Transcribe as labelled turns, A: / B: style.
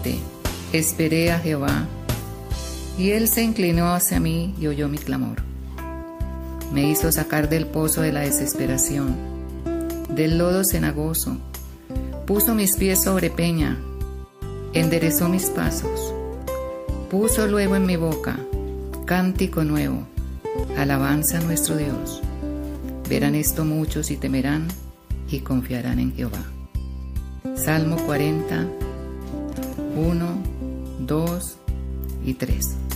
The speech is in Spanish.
A: fuerte, esperé a Jehová, y él se inclinó hacia mí y oyó mi clamor. Me hizo sacar del pozo de la desesperación, del lodo cenagoso, puso mis pies sobre peña, enderezó mis pasos, puso luego en mi boca cántico nuevo, alabanza a nuestro Dios. Verán esto muchos y temerán y confiarán en Jehová. Salmo 40, 1, 2 y 3.